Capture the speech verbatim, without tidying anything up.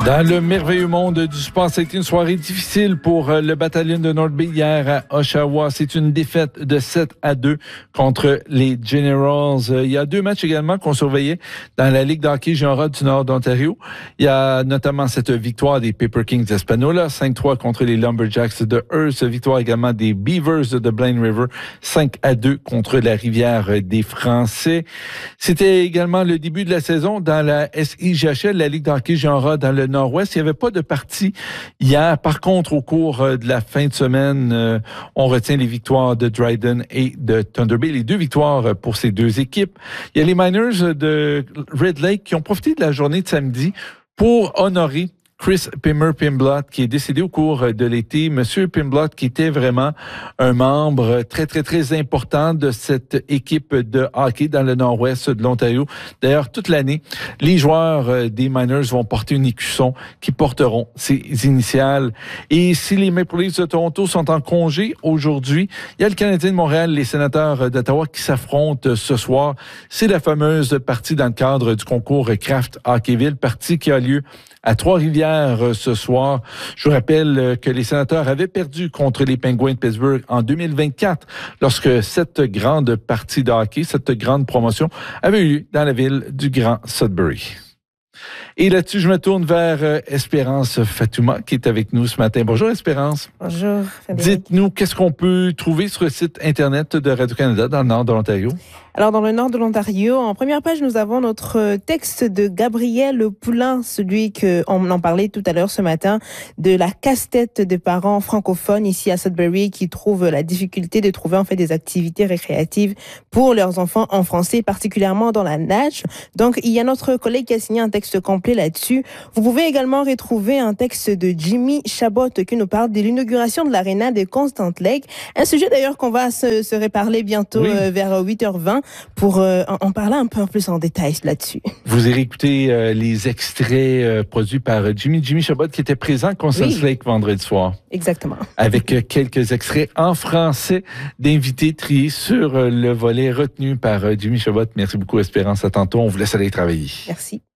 Dans le merveilleux monde du sport, ça a été une soirée difficile pour le bataillon de North Bay hier à Oshawa. C'est une défaite de sept à deux contre les Generals. Il y a deux matchs également qu'on surveillait dans la Ligue d'hockey junior du Nord d'Ontario. Il y a notamment cette victoire des Paper Kings d'Espanola, cinq trois contre les Lumberjacks de Hearst. Victoire également des Beavers de Blaine River, cinq à deux contre la Rivière des Français. C'était également le début de la saison dans la S I J H L, la Ligue d'hockey junior dans le Nord-Ouest. Il n'y avait pas de partie hier. Par contre, au cours de la fin de semaine, euh, on retient les victoires de Dryden et de Thunder Bay, les deux victoires pour ces deux équipes. Il y a les Miners de Red Lake qui ont profité de la journée de samedi pour honorer Chris Pimmer-Pimblott, qui est décédé au cours de l'été. Monsieur Pimblott, qui était vraiment un membre très, très, très important de cette équipe de hockey dans le nord-ouest de l'Ontario. D'ailleurs, toute l'année, les joueurs des Miners vont porter une écusson qui porteront ses initiales. Et si les Maple Leafs de Toronto sont en congé aujourd'hui, il y a le Canadien de Montréal, les Sénateurs d'Ottawa qui s'affrontent ce soir. C'est la fameuse partie dans le cadre du concours Kraft Hockeyville, partie qui a lieu à Trois-Rivières ce soir. Je vous rappelle que les Sénateurs avaient perdu contre les Penguins de Pittsburgh en deux mille vingt-quatre lorsque cette grande partie de hockey, cette grande promotion avait eu lieu dans la ville du Grand Sudbury. Et là-dessus, je me tourne vers euh, Espérance Fatouma qui est avec nous ce matin. Bonjour Espérance. Bonjour Frédéric. Dites-nous, qu'est-ce qu'on peut trouver sur le site Internet de Radio-Canada dans le nord de l'Ontario? Alors, dans le nord de l'Ontario, en première page, nous avons notre texte de Gabriel Poulain, celui que on en parlait tout à l'heure ce matin, de la casse-tête des parents francophones ici à Sudbury qui trouvent la difficulté de trouver en fait des activités récréatives pour leurs enfants en français, particulièrement dans la nage. Donc, il y a notre collègue qui a signé un texte complet là-dessus. Vous pouvez également retrouver un texte de Jimmy Chabot qui nous parle de l'inauguration de l'aréna de Constant Lake. Un sujet d'ailleurs qu'on va se, se reparler bientôt oui. euh, vers huit heures vingt. Pour euh, en parler un peu plus en détail là-dessus. Vous irez écouter euh, les extraits euh, produits par Jimmy Jimmy Chabot qui était présent à Constant oui. Lake vendredi soir. Exactement. Avec euh, quelques extraits en français d'invités triés sur euh, le volet retenu par euh, Jimmy Chabot. Merci beaucoup Espérance, à tantôt. On vous laisse aller travailler. Merci.